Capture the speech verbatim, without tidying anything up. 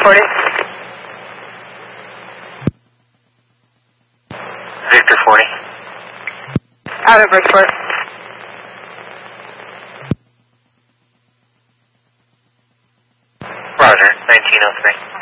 forty. Victor forty. Out of Bridgeport. Roger, nineteen oh three.